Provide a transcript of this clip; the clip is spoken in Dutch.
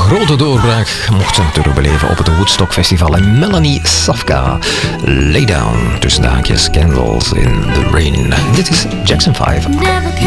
grote doorbraak mocht ze natuurlijk beleven op het Woodstock Festival. En Melanie Safka, Lay Down, tussen de haakjes Candles in the Rain. Dit is Jackson 5.